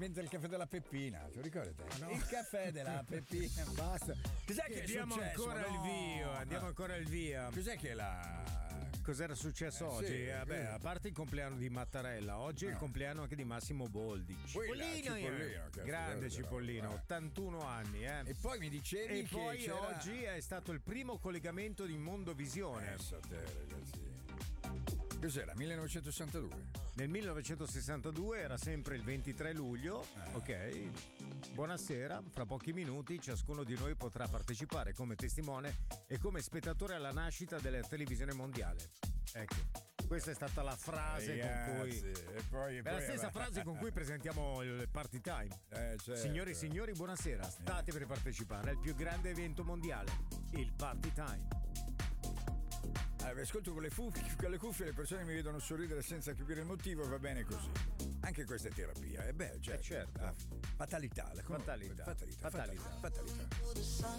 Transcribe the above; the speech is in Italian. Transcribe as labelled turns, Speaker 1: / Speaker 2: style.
Speaker 1: inventa il caffè della Peppina, ti ricordi te? No. Il caffè della Peppina, basta. Cos'è che
Speaker 2: andiamo
Speaker 1: è successo?
Speaker 2: Ancora il via, andiamo ancora il via.
Speaker 1: Cos'è che
Speaker 2: Cos'era successo oggi?
Speaker 1: sì,
Speaker 2: Vabbè, a parte il compleanno di Mattarella, oggi è il compleanno anche di Massimo Boldi.
Speaker 1: Cipollino,
Speaker 2: grande Cipollino, 81 anni. E
Speaker 1: poi mi dicevi
Speaker 2: che poi
Speaker 1: c'era...
Speaker 2: oggi è stato il primo collegamento di Mondovisione.
Speaker 1: Pensa te, ragazzi. Cos'era? 1962?
Speaker 2: Nel 1962 era sempre il 23 luglio, ok? Buonasera, fra pochi minuti ciascuno di noi potrà partecipare come testimone e come spettatore alla nascita della televisione mondiale. Ecco, questa è stata la frase con cui...
Speaker 1: è
Speaker 2: la stessa frase con cui presentiamo il Party Time.
Speaker 1: Certo.
Speaker 2: Signori e signori, buonasera, state per partecipare al più grande evento mondiale, il Party Time.
Speaker 1: Ascolto con le cuffie, le persone mi vedono sorridere senza capire il motivo, va bene così. Anche questa è terapia, certo.
Speaker 2: Fatalità.
Speaker 1: Fatalità.